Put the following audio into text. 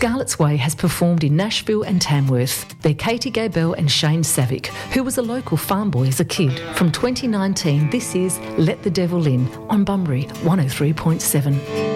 Scarlett's Way has performed in Nashville and Tamworth. They're Katie Gabel and Shane Savick, who was a local farm boy as a kid. From 2019, this is Let the Devil In on Bunbury 103.7.